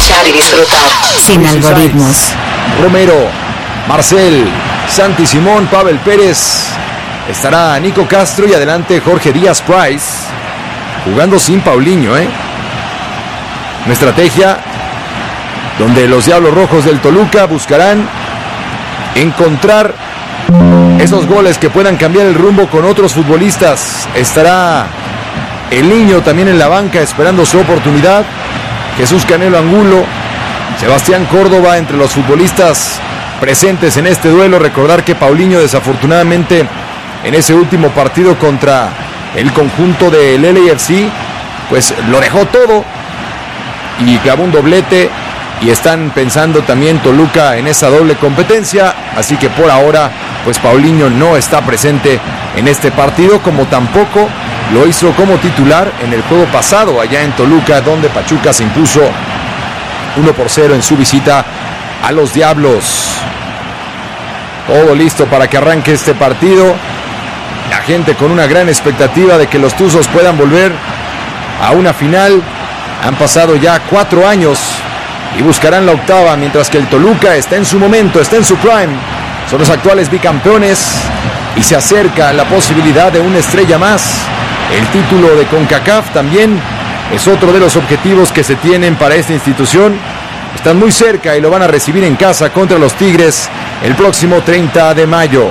escuchar y disfrutar. Sin algoritmos. Romero, Marcel, Santi Simón, Pavel Pérez. Estará Nico Castro y adelante Jorge Díaz Price. Jugando sin Paulinho, Una estrategia donde los Diablos Rojos del Toluca buscarán encontrar esos goles que puedan cambiar el rumbo con otros futbolistas. Estará el Niño también en la banca esperando su oportunidad. Jesús Canelo Angulo, Sebastián Córdoba entre los futbolistas presentes en este duelo. Recordar que Paulinho desafortunadamente en ese último partido contra el conjunto del LAFC pues lo dejó todo y clavó un doblete, y están pensando también Toluca en esa doble competencia, así que por ahora pues Paulinho no está presente en este partido, como tampoco lo hizo como titular en el juego pasado allá en Toluca, donde Pachuca se impuso 1-0 en su visita a los Diablos. Todo listo para que arranque este partido. La gente con una gran expectativa de que los Tuzos puedan volver a una final. Han pasado ya 4 años y buscarán la octava, mientras que el Toluca está en su momento, está en su prime. Son los actuales bicampeones y se acerca la posibilidad de una estrella más. El título de CONCACAF también es otro de los objetivos que se tienen para esta institución. Están muy cerca y lo van a recibir en casa contra los Tigres el próximo 30 de mayo.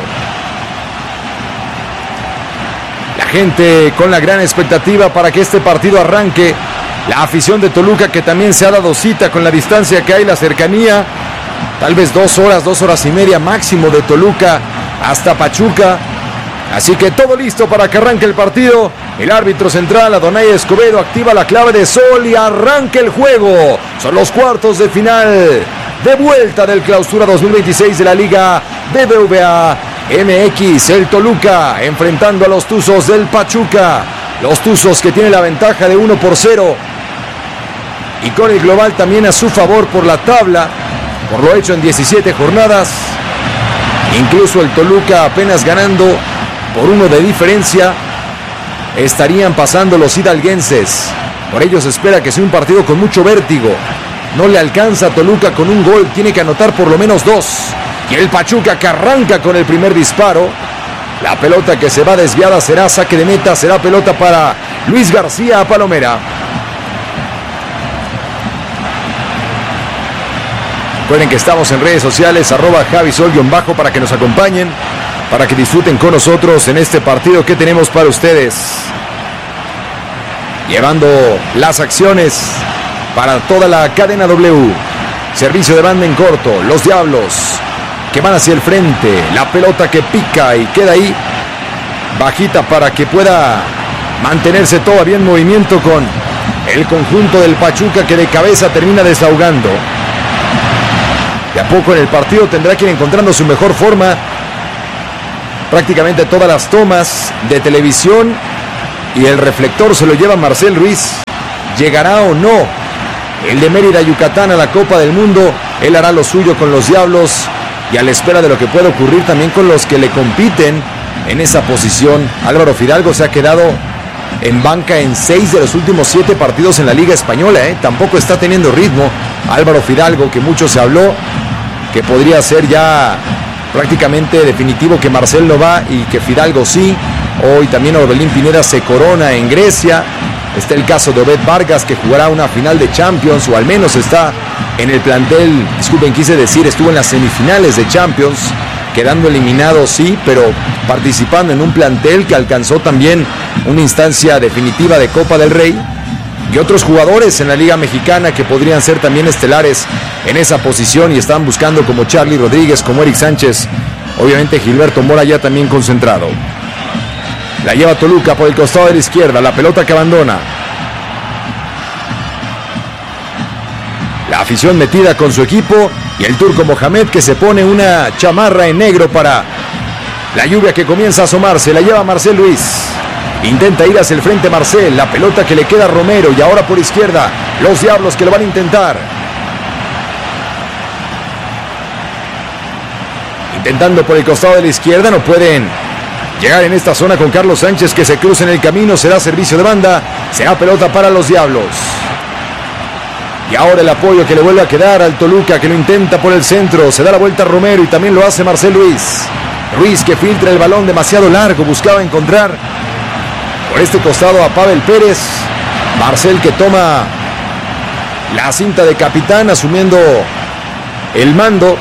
La gente con la gran expectativa para que este partido arranque. La afición de Toluca, que también se ha dado cita con la distancia que hay, la cercanía. Tal vez 2 horas y media máximo de Toluca hasta Pachuca. Así que todo listo para que arranque el partido. El árbitro central, Adonai Escobedo, activa la clave de sol y arranca el juego. Son los cuartos de final de vuelta del Clausura 2026 de la Liga BBVA MX. El Toluca enfrentando a los Tuzos del Pachuca. Los Tuzos que tienen la ventaja de 1-0. Y con el global también a su favor por la tabla, por lo hecho en 17 jornadas. Incluso el Toluca apenas ganando por 1 de diferencia. Estarían pasando los hidalguenses. Por ello se espera que sea un partido con mucho vértigo. No le alcanza a Toluca con un gol, tiene que anotar por lo menos 2. Y el Pachuca que arranca con el primer disparo. La pelota que se va desviada será saque de meta, será pelota para Luis García Palomera. Recuerden que estamos en redes sociales, @javisol_ para que nos acompañen, para que disfruten con nosotros en este partido que tenemos para ustedes. Llevando las acciones para toda la cadena W. Servicio de banda en corto, los Diablos que van hacia el frente, la pelota que pica y queda ahí bajita para que pueda mantenerse todavía en movimiento con el conjunto del Pachuca, que de cabeza termina desahogando. De a poco en el partido tendrá que ir encontrando su mejor forma. Prácticamente todas las tomas de televisión y el reflector se lo lleva Marcel Ruiz. ¿Llegará o no el de Mérida, Yucatán, a la Copa del Mundo? Él hará lo suyo con los Diablos y a la espera de lo que puede ocurrir también con los que le compiten en esa posición. Álvaro Fidalgo se ha quedado en banca en 6 de los últimos 7 partidos en la Liga Española. Tampoco está teniendo ritmo Álvaro Fidalgo, que mucho se habló que podría ser ya prácticamente definitivo que Marcel no va y que Fidalgo sí. Hoy también Orbelín Pineda se corona en Grecia. Está el caso de Obed Vargas, que jugará una final de Champions, o al menos está en el plantel, estuvo en las semifinales de Champions, quedando eliminado sí, pero participando en un plantel que alcanzó también una instancia definitiva de Copa del Rey. Y otros jugadores en la Liga Mexicana que podrían ser también estelares en esa posición y están buscando, como Charly Rodríguez, como Eric Sánchez, obviamente Gilberto Mora ya también concentrado. La lleva Toluca por el costado de la izquierda, la pelota que abandona. La afición metida con su equipo y el turco Mohamed, que se pone una chamarra en negro para la lluvia que comienza a asomarse. La lleva Marcel Ruiz. Intenta ir hacia el frente Marcel, la pelota que le queda a Romero y ahora por izquierda los Diablos que lo van a intentar. Intentando por el costado de la izquierda, no pueden llegar en esta zona con Carlos Sánchez, que se cruza en el camino. Será servicio de banda, será pelota para los Diablos. Y ahora el apoyo que le vuelve a quedar al Toluca, que lo intenta por el centro. Se da la vuelta a Romero y también lo hace Marcel Ruiz. Ruiz que filtra el balón demasiado largo. Buscaba encontrar por este costado a Pavel Pérez. Marcel que toma la cinta de capitán, asumiendo el mando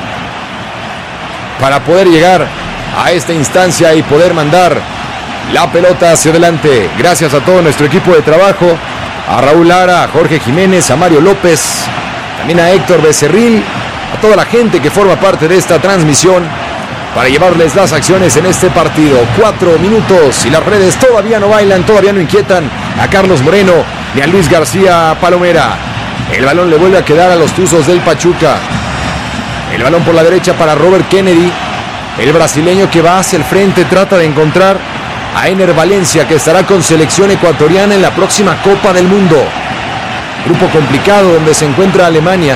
para poder llegar a esta instancia y poder mandar la pelota hacia adelante. Gracias a todo nuestro equipo de trabajo, a Raúl Lara, a Jorge Jiménez, a Mario López, también a Héctor Becerril, a toda la gente que forma parte de esta transmisión para llevarles las acciones en este partido. 4 minutos y las redes todavía no bailan, todavía no inquietan a Carlos Moreno ni a Luis García Palomera. El balón le vuelve a quedar a los Tuzos del Pachuca. El balón por la derecha para Robert Kennedy. El brasileño que va hacia el frente trata de encontrar a Ener Valencia, que estará con selección ecuatoriana en la próxima Copa del Mundo. Grupo complicado donde se encuentra Alemania.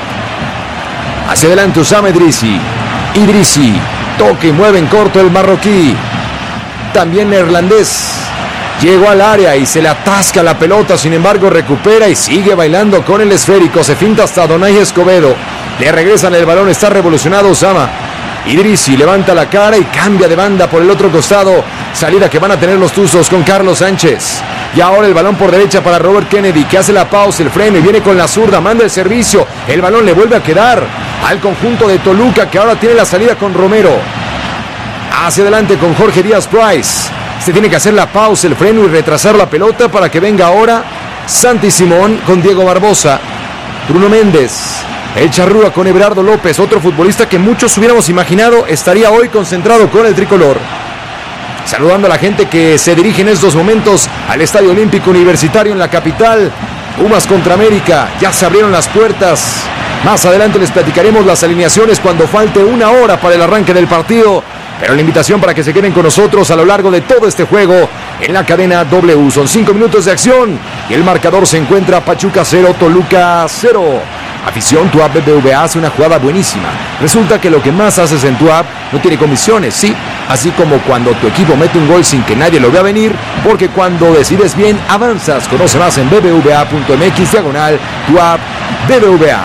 Hacia adelante Usama Idrissi. Idrissi toca y mueve en corto el marroquí. También neerlandés. Llegó al área y se le atasca la pelota, sin embargo recupera y sigue bailando con el esférico. Se finta hasta Donay Escobedo. Le regresan el balón, está revolucionado Usama. Idrissi levanta la cara y cambia de banda por el otro costado. Salida que van a tener los Tuzos con Carlos Sánchez. Y ahora el balón por derecha para Robert Kennedy, que hace la pausa, el freno y viene con la zurda, manda el servicio. El balón le vuelve a quedar al conjunto de Toluca, que ahora tiene la salida con Romero. Hacia adelante con Jorge Díaz Price. Se tiene que hacer la pausa, el freno y retrasar la pelota para que venga ahora Santi Simón con Diego Barbosa. Bruno Méndez. El Charrúa con Everardo López, otro futbolista que muchos hubiéramos imaginado estaría hoy concentrado con el tricolor. Saludando a la gente que se dirige en estos momentos al Estadio Olímpico Universitario en la capital. Pumas contra América, ya se abrieron las puertas. Más adelante les platicaremos las alineaciones cuando falte 1 hora para el arranque del partido. Pero la invitación para que se queden con nosotros a lo largo de todo este juego en la cadena W. Son 5 minutos de acción y el marcador se encuentra Pachuca 0, Toluca 0. Afición, tu app BBVA hace una jugada buenísima. Resulta que lo que más haces en tu app no tiene comisiones, sí. Así como cuando tu equipo mete un gol sin que nadie lo vea venir, porque cuando decides bien, avanzas. Conoce más en bbva.mx/, tu app BBVA.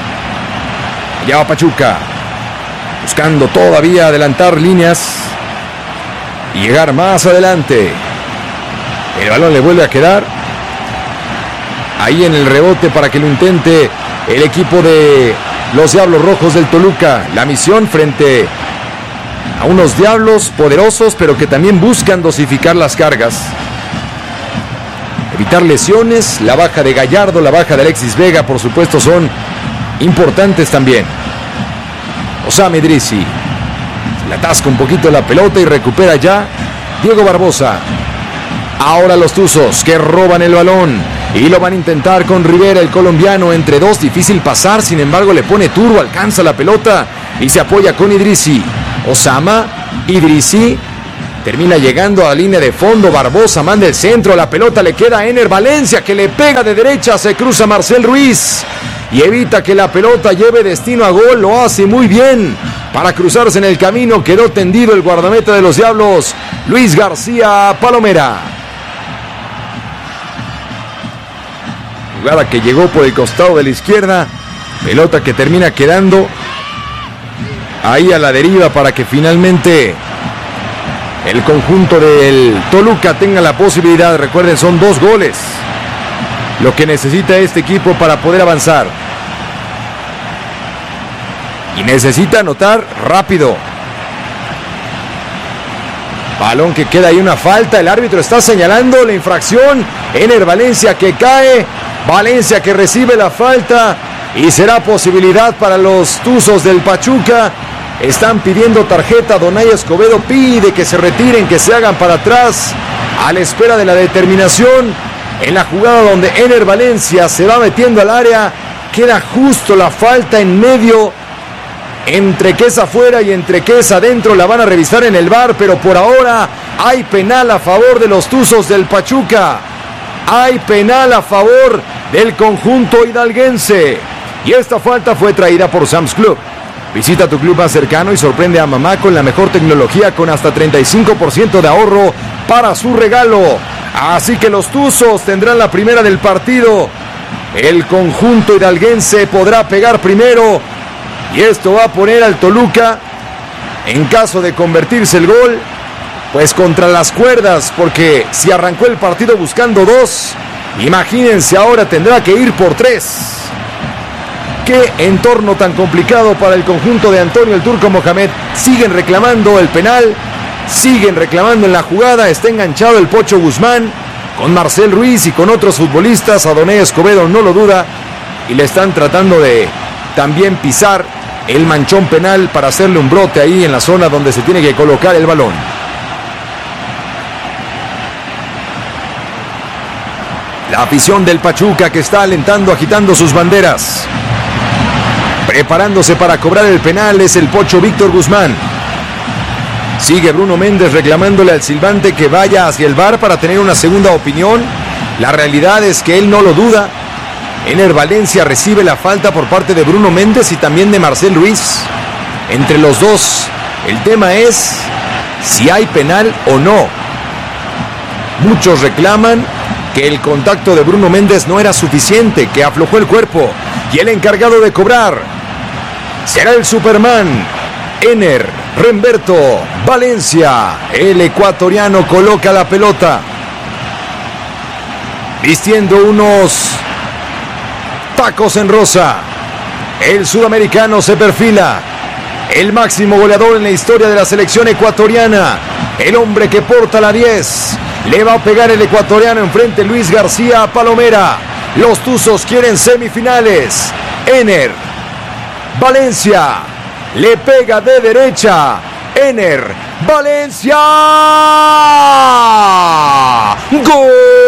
Allá va Pachuca, buscando todavía adelantar líneas y llegar más adelante. El balón le vuelve a quedar ahí en el rebote para que lo intente el equipo de los Diablos Rojos del Toluca. La misión frente a unos Diablos poderosos, pero que también buscan dosificar las cargas, evitar lesiones. La baja de Gallardo, la baja de Alexis Vega, por supuesto, son importantes también. Osama Idrissi le atasca un poquito la pelota y recupera ya Diego Barbosa. Ahora los Tuzos que roban el balón y lo van a intentar con Rivera, el colombiano, entre dos, difícil pasar, sin embargo le pone turbo, alcanza la pelota y se apoya con Idrissi. Osama Idrissi termina llegando a la línea de fondo. Barbosa manda el centro, la pelota le queda a Ener Valencia, que le pega de derecha, se cruza Marcel Ruiz y evita que la pelota lleve destino a gol. Lo hace muy bien para cruzarse en el camino. Quedó tendido el guardameta de los Diablos, Luis García Palomera. Jugada que llegó por el costado de la izquierda, pelota que termina quedando ahí a la deriva para que finalmente el conjunto del Toluca tenga la posibilidad. Recuerden, son 2 goles lo que necesita este equipo para poder avanzar, y necesita anotar rápido. Balón que queda ahí, una falta, el árbitro está señalando la infracción. Ener Valencia que cae, Valencia que recibe la falta y será posibilidad para los Tuzos del Pachuca. Están pidiendo tarjeta. Donay Escobedo pide que se retiren, que se hagan para atrás a la espera de la determinación en la jugada donde Ener Valencia se va metiendo al área. Queda justo la falta en medio, entre que es afuera y entre que es adentro. La van a revisar en el VAR, pero por ahora hay penal a favor de los Tuzos del Pachuca. Hay penal a favor del conjunto hidalguense y esta falta fue traída por Sam's Club. Visita tu club más cercano y sorprende a mamá con la mejor tecnología, con hasta 35% de ahorro para su regalo. Así que los Tuzos tendrán la primera del partido El conjunto hidalguense podrá pegar primero y esto va a poner al Toluca, en caso de convertirse el gol, pues contra las cuerdas, porque si arrancó el partido buscando 2, imagínense ahora tendrá que ir por 3. Qué entorno tan complicado para el conjunto de Antonio el Turco Mohamed. Siguen reclamando el penal, siguen reclamando en la jugada, está enganchado el Pocho Guzmán con Marcel Ruiz y con otros futbolistas. Adonai Escobedo no lo duda y le están tratando de también pisar el manchón penal para hacerle un brote ahí en la zona donde se tiene que colocar el balón. La afición del Pachuca que está alentando, agitando sus banderas. Preparándose para cobrar el penal es el Pocho Víctor Guzmán. Sigue Bruno Méndez reclamándole al silbante que vaya hacia el VAR para tener una segunda opinión. La realidad es que él no lo duda. Ener Valencia recibe la falta por parte de Bruno Méndez y también de Marcel Ruiz. Entre los dos, el tema es si hay penal o no. Muchos reclaman que el contacto de Bruno Méndez no era suficiente, que aflojó el cuerpo. Y el encargado de cobrar será el Superman, Ener Remberto Valencia. El ecuatoriano coloca la pelota, vistiendo unos tacos en rosa. El sudamericano se perfila, el máximo goleador en la historia de la selección ecuatoriana, el hombre que porta la 10. Le va a pegar el ecuatoriano enfrente Luis García Palomera. Los Tuzos quieren semifinales. Ener Valencia le pega de derecha. Ener Valencia. ¡Gol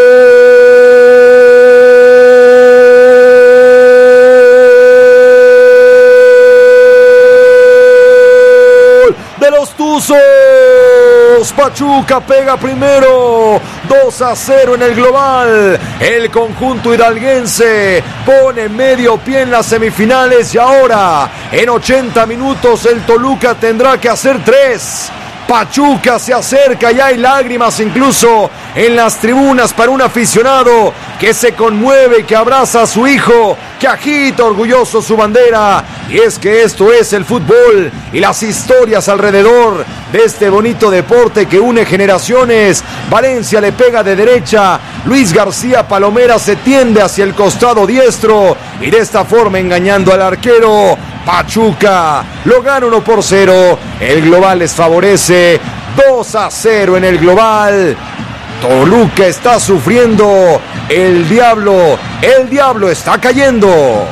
de los Tuzos! Pachuca pega primero, 2-0 en el global. El conjunto hidalguense pone medio pie en las semifinales y ahora en 80 minutos el Toluca tendrá que hacer 3. Pachuca se acerca y hay lágrimas incluso en las tribunas para un aficionado que se conmueve y que abraza a su hijo, que agita orgulloso su bandera. Y es que esto es el fútbol y las historias alrededor de este bonito deporte que une generaciones. Valencia le pega de derecha, Luis García Palomera se tiende hacia el costado diestro y de esta forma engañando al arquero. Pachuca lo gana 1-0, el global les favorece, 2-0 en el global. Toluca está sufriendo, el diablo está cayendo.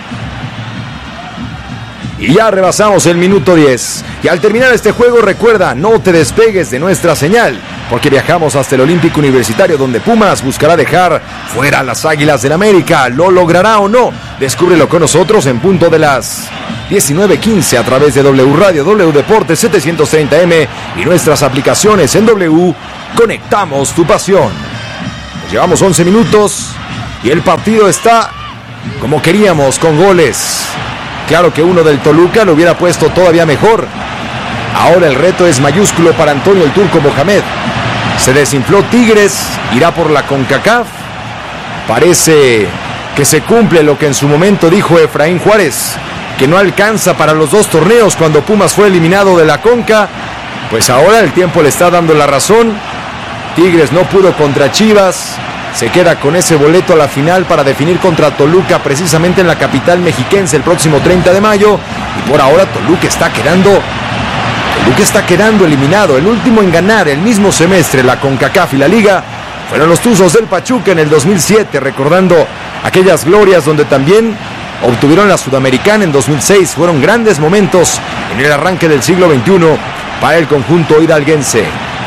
Y ya rebasamos el minuto 10. Y al terminar este juego, recuerda, no te despegues de nuestra señal, porque viajamos hasta el Olímpico Universitario, donde Pumas buscará dejar fuera a las Águilas del América. ¿Lo logrará o no? Descúbrelo con nosotros en punto de las 19:15 a través de W Radio, W Deportes 730M y nuestras aplicaciones en W. Conectamos tu pasión. Pues llevamos 11 minutos y el partido está como queríamos, con goles. Claro que uno del Toluca lo hubiera puesto todavía mejor. Ahora el reto es mayúsculo para Antonio el Turco Mohamed. Se desinfló Tigres, irá por la CONCACAF. Parece que se cumple lo que en su momento dijo Efraín Juárez, que no alcanza para los 2 torneos cuando Pumas fue eliminado de la CONCA. Pues ahora el tiempo le está dando la razón. Tigres no pudo contra Chivas, se queda con ese boleto a la final para definir contra Toluca precisamente en la capital mexiquense el próximo 30 de mayo. Y por ahora Toluca está quedando eliminado. El último en ganar el mismo semestre la CONCACAF y la Liga fueron los Tuzos del Pachuca en el 2007, recordando aquellas glorias donde también obtuvieron la Sudamericana en 2006. Fueron grandes momentos en el arranque del siglo XXI para el conjunto hidalguense.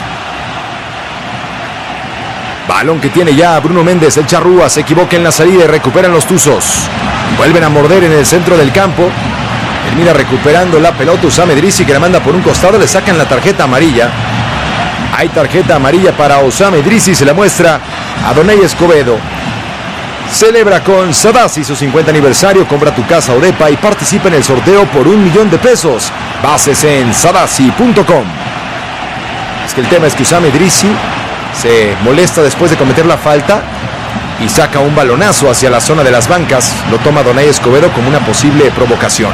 Balón que tiene ya Bruno Méndez, el charrúa, se equivoca en la salida y recuperan los Tuzos. Vuelven a morder en el centro del campo. Termina recuperando la pelota Osama Idrissi, que la manda por un costado, le sacan la tarjeta amarilla. Hay tarjeta amarilla para Osama Idrissi, se la muestra a Adonai Escobedo. Celebra con Sadasi su 50 aniversario, compra tu casa o depa y participa en el sorteo por $1,000,000. Bases en sadasi.com. Es que el tema es que Osama Idrissi se molesta después de cometer la falta y saca un balonazo hacia la zona de las bancas. Lo toma Donay Escobedo como una posible provocación.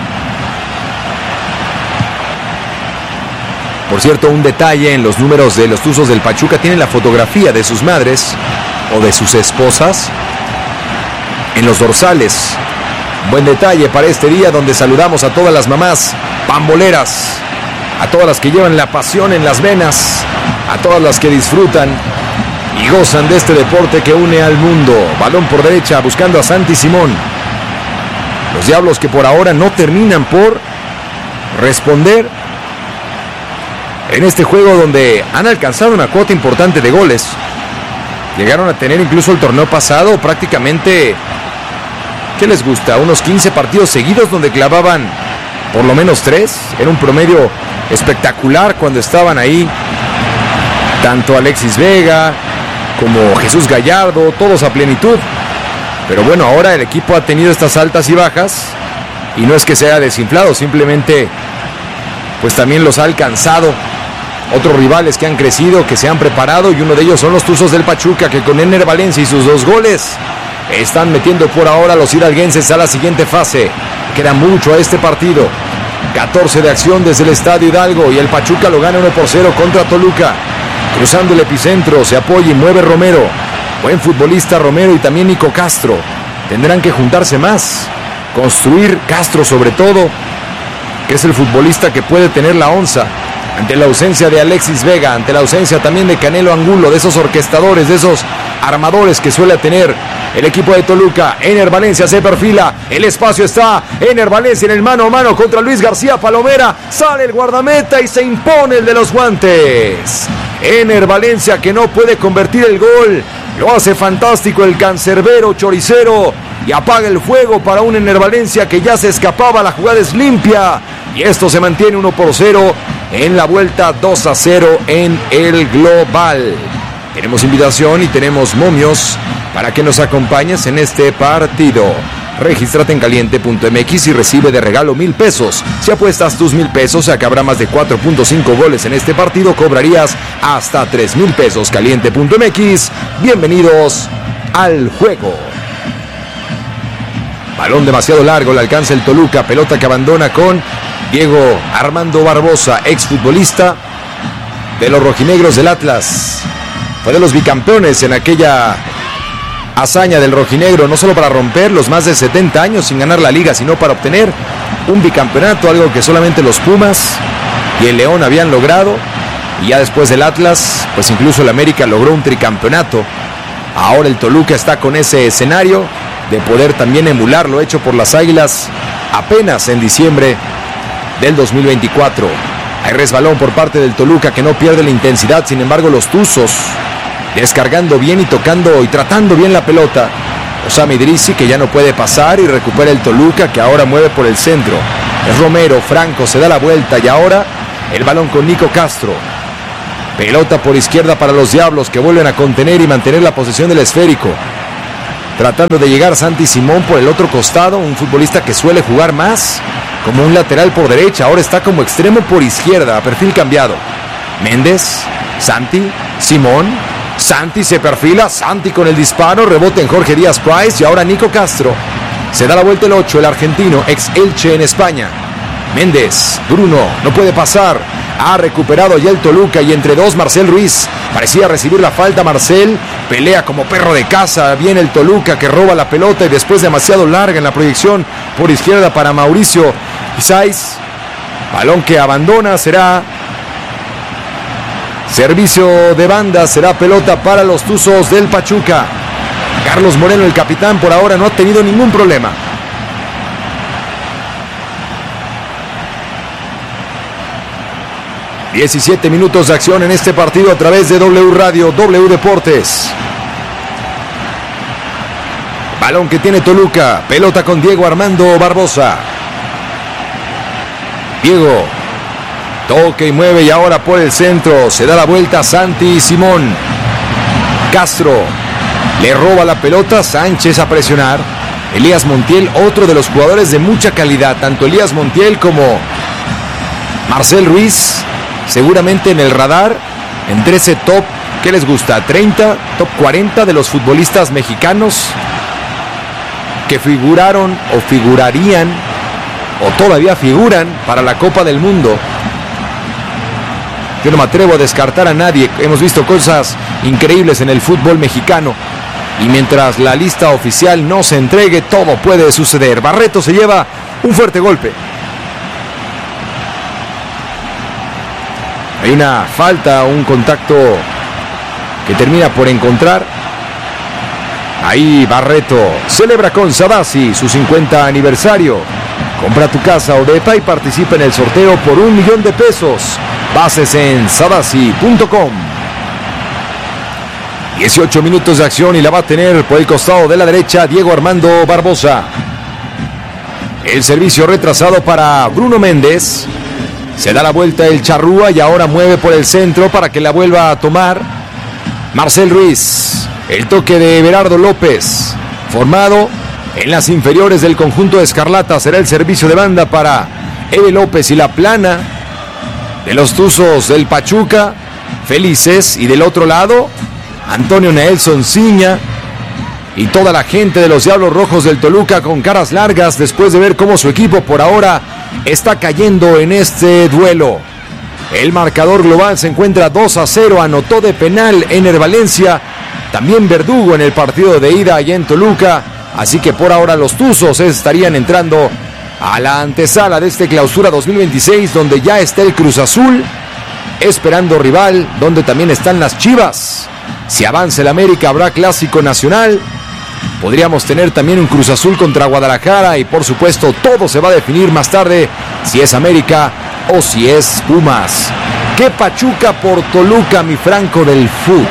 Por cierto, un detalle en los números de los Tuzos del Pachuca: tienen la fotografía de sus madres o de sus esposas en los dorsales. Buen detalle para este día, donde saludamos a todas las mamás pamboleras, a todas las que llevan la pasión en las venas, a todas las que disfrutan y gozan de este deporte que une al mundo. Balón por derecha buscando a Santi Simón. Los Diablos que por ahora no terminan por responder en este juego, donde han alcanzado una cuota importante de goles. Llegaron a tener incluso el torneo pasado prácticamente, ¿qué les gusta? Unos 15 partidos seguidos donde clavaban por lo menos 3. Era un promedio espectacular cuando estaban ahí tanto Alexis Vega como Jesús Gallardo, todos a plenitud. Pero bueno, ahora el equipo ha tenido estas altas y bajas, y no es que se haya desinflado, simplemente pues también los ha alcanzado otros rivales que han crecido, que se han preparado, y uno de ellos son los Tuzos del Pachuca, que con Ener Valencia y sus 2 goles están metiendo por ahora a los hidalguenses a la siguiente fase. Queda mucho a este partido. 14 de acción desde el Estadio Hidalgo, y el Pachuca lo gana 1-0 contra Toluca. Cruzando el epicentro, se apoya y mueve Romero. Buen futbolista Romero, y también Nico Castro. Tendrán que juntarse más, construir Castro sobre todo, que es el futbolista que puede tener la onza ante la ausencia de Alexis Vega, ante la ausencia también de Canelo Angulo, de esos orquestadores, de esos armadores que suele tener el equipo de Toluca. Ener Valencia se perfila, el espacio está, Ener Valencia en el mano a mano contra Luis García Palomera, sale el guardameta y se impone el de los guantes. Ener Valencia, que no puede convertir el gol, lo hace fantástico el cancerbero choricero, y apaga el fuego para un Ener Valencia que ya se escapaba. La jugada es limpia y esto se mantiene 1-0 en la vuelta, 2-0 en el global. Tenemos invitación y tenemos momios para que nos acompañes en este partido. Regístrate en caliente.mx y recibe de regalo 1,000 pesos. Si apuestas tus 1,000 pesos a que habrá más de 4.5 goles en este partido, cobrarías hasta 3,000 pesos. Caliente.mx, bienvenidos al juego. Balón demasiado largo, le alcanza el Toluca, pelota que abandona con Diego Armando Barbosa, exfutbolista de los rojinegros del Atlas. Fue de los bicampeones en aquella hazaña del rojinegro, no solo para romper los más de 70 años sin ganar la liga, sino para obtener un bicampeonato, algo que solamente los Pumas y el León habían logrado. Y ya después del Atlas, pues incluso el América logró un tricampeonato. Ahora el Toluca está con ese escenario de poder también emular lo hecho por las Águilas apenas en diciembre del 2024. Hay resbalón por parte del Toluca, que no pierde la intensidad. Sin embargo, los Tuzos descargando bien y tocando y tratando bien la pelota. Osama Idrissi, que ya no puede pasar, y recupera el Toluca, que ahora mueve por el centro. Es Romero, Franco se da la vuelta, y ahora el balón con Nico Castro. Pelota por izquierda para los Diablos, que vuelven a contener y mantener la posesión del esférico. Tratando de llegar Santi Simón por el otro costado, un futbolista que suele jugar más como un lateral por derecha, ahora está como extremo por izquierda, a perfil cambiado. Méndez, Santi, Simón, Santi se perfila, Santi con el disparo, rebote en Jorge Díaz Price, y ahora Nico Castro. Se da la vuelta el 8, el argentino, ex Elche en España. Méndez, Bruno, no puede pasar. Ha recuperado ya el Toluca, y entre dos Marcel Ruiz. Parecía recibir la falta Marcel. Pelea como perro de casa. Viene el Toluca, que roba la pelota, y después demasiado larga en la proyección por izquierda para Mauricio Isais. Balón que abandona, será servicio de banda, será pelota para los Tuzos del Pachuca. Carlos Moreno, el capitán, por ahora no ha tenido ningún problema. 17 minutos de acción en este partido a través de W Radio, W Deportes. Balón que tiene Toluca, pelota con Diego Armando Barbosa. Diego, toque y mueve, y ahora por el centro, se da la vuelta Santi Simón. Castro, le roba la pelota, Sánchez a presionar. Elías Montiel, otro de los jugadores de mucha calidad, tanto Elías Montiel como Marcel Ruiz, seguramente en el radar, entre ese top ¿qué les gusta? ¿30? ¿Top 40 de los futbolistas mexicanos que figuraron o figurarían o todavía figuran para la Copa del Mundo? Yo no me atrevo a descartar a nadie. Hemos visto cosas increíbles en el fútbol mexicano. Y mientras la lista oficial no se entregue, todo puede suceder. Barreto se lleva un fuerte golpe. Hay una falta, un contacto que termina por encontrar. Ahí Barreto celebra con Sadasi su 50 aniversario. Compra tu casa Odepa y participa en el sorteo por $1,000,000. Bases en sadasi.com. 18 minutos de acción y la va a tener por el costado de la derecha Diego Armando Barbosa. El servicio retrasado para Bruno Méndez. Se da la vuelta el Charrúa y ahora mueve por el centro para que la vuelva a tomar Marcel Ruiz. El toque de Everardo López, formado en las inferiores del conjunto Escarlata. Será el servicio de banda para Eve López y la plana de los Tuzos del Pachuca, felices. Y del otro lado, Antonio Nelson Ciña y toda la gente de los Diablos Rojos del Toluca con caras largas después de ver cómo su equipo por ahora está cayendo en este duelo. El marcador global se encuentra 2-0, anotó de penal Ener Valencia, también Verdugo en el partido de ida allá en Toluca, así que por ahora los Tuzos estarían entrando a la antesala de este clausura 2026, donde ya está el Cruz Azul esperando rival, donde también están las Chivas. Si avanza el América habrá clásico nacional, podríamos tener también un Cruz Azul contra Guadalajara y por supuesto todo se va a definir más tarde si es América o si es Pumas. ¿Qué Pachuca por Toluca, mi Franco del fútbol?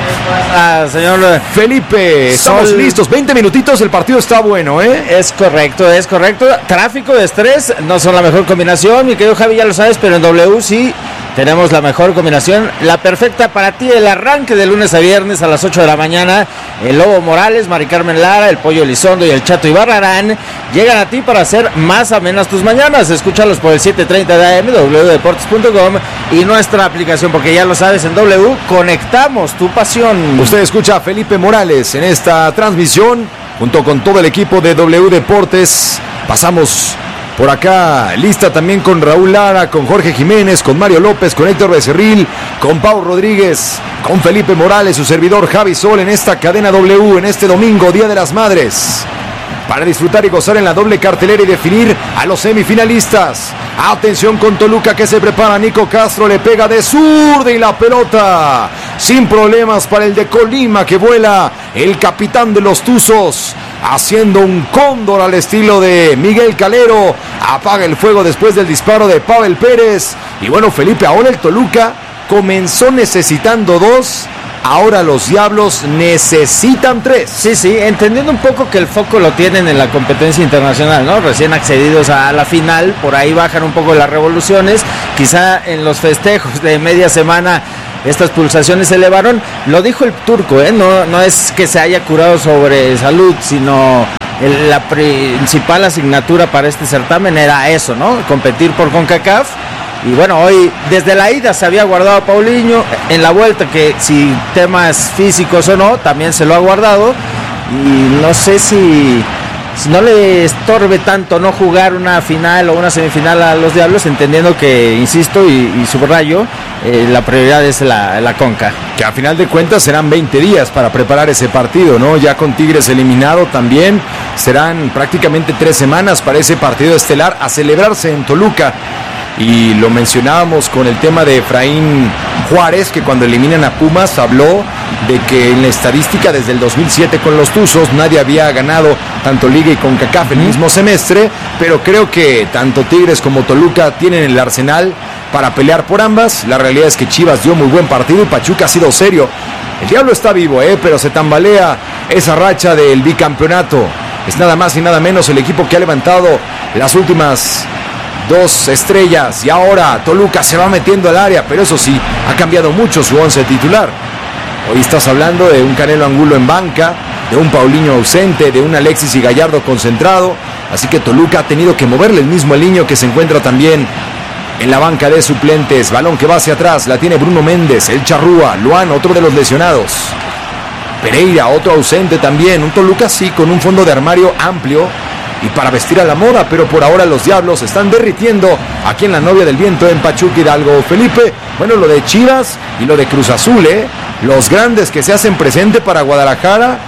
Señor Felipe, estamos listos. 20 minutitos, el partido está bueno, ¿eh? Es correcto. Tráfico de estrés no son la mejor combinación, mi querido Javi, ya lo sabes, pero en W sí tenemos la mejor combinación, la perfecta para ti. El arranque de lunes a viernes a las 8 de la mañana. El Lobo Morales, Mari Carmen Lara, el Pollo Elizondo y el Chato Ibarrarán llegan a ti para hacer más amenas tus mañanas. Escúchalos por el 7:30 de AM, wdeportes.com y nuestra aplicación, porque ya lo sabes, en W conectamos tu pasión. Usted escucha a Felipe Morales en esta transmisión junto con todo el equipo de W Deportes. Pasamos por acá, lista también con Raúl Lara, con Jorge Jiménez, con Mario López, con Héctor Becerril, con Pau Rodríguez, con Felipe Morales, su servidor Javi Sol en esta cadena W en este domingo, Día de las Madres. Para disfrutar y gozar en la doble cartelera y definir a los semifinalistas. Atención con Toluca que se prepara, Nico Castro le pega de zurda y la pelota sin problemas para el de Colima que vuela, el capitán de los Tuzos, haciendo un cóndor al estilo de Miguel Calero, apaga el fuego después del disparo de Pavel Pérez. Y bueno, Felipe, ahora el Toluca comenzó necesitando 2, ahora los Diablos necesitan 3. Sí, entendiendo un poco que el foco lo tienen en la competencia internacional, ¿no? Recién accedidos a la final, por ahí bajan un poco las revoluciones, quizá en los festejos de media semana estas pulsaciones se elevaron. Lo dijo el turco, no es que se haya curado sobre salud, sino la principal asignatura para este certamen era eso, ¿no? Competir por CONCACAF. Y bueno, hoy desde la ida se había guardado a Paulinho, en la vuelta que si temas físicos o no, también se lo ha guardado. Y no sé si no le estorbe tanto no jugar una final o una semifinal a los Diablos, entendiendo que, insisto y subrayo, la prioridad es la Conca. Que a final de cuentas serán 20 días para preparar ese partido, ¿no? Ya con Tigres eliminado también, serán prácticamente 3 semanas para ese partido estelar a celebrarse en Toluca. Y lo mencionábamos con el tema de Efraín Juárez, que cuando eliminan a Pumas habló de que en la estadística desde el 2007 con los Tuzos nadie había ganado tanto Liga y CONCACAF el mismo semestre, pero creo que tanto Tigres como Toluca tienen el arsenal para pelear por ambas. La realidad es que Chivas dio muy buen partido y Pachuca ha sido serio. El Diablo está vivo, pero se tambalea esa racha del bicampeonato. Es nada más y nada menos el equipo que ha levantado las últimas 2 estrellas y ahora Toluca se va metiendo al área, pero eso sí, ha cambiado mucho su 11 titular. Hoy estás hablando de un Canelo Angulo en banca, de un Paulinho ausente, de un Alexis y Gallardo concentrado, así que Toluca ha tenido que moverle el mismo al niño que se encuentra también en la banca de suplentes. Balón que va hacia atrás, la tiene Bruno Méndez, el charrúa. Luan, otro de los lesionados. Pereira, otro ausente también. Un Toluca sí, con un fondo de armario amplio y para vestir a la moda, pero por ahora los Diablos están derritiendo aquí en la Novia del Viento en Pachuca Hidalgo. Felipe, bueno, lo de Chivas y lo de Cruz Azul, los grandes que se hacen presente para Guadalajara,